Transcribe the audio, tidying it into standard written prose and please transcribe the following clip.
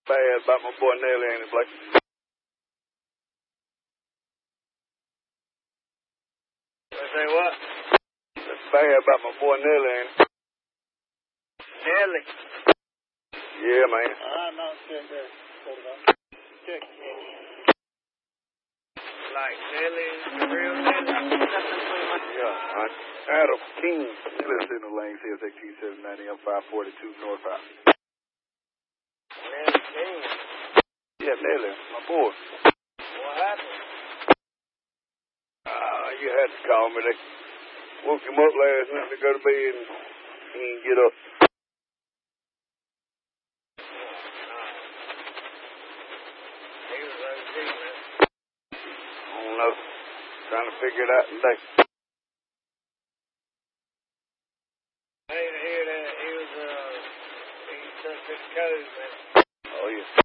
Bad about my boy Nelly, ain't it, Blake? I say what? That's bad about my boy Nelly, ain't it? Nelly? Yeah, man. No, check that. Check it. Like Nelly, real Nelly? Yeah, man. Adam King. Clear signal lane, CSX 790, I'm 542 north out. Nelly King? Yeah, Nelly, my boy. What happened? You had to call me. They woke him up last night to go to bed and he didn't get up. He was OD, man. I don't know. Trying to figure it out today. I didn't hear that. He took this code, man. Oh, yeah.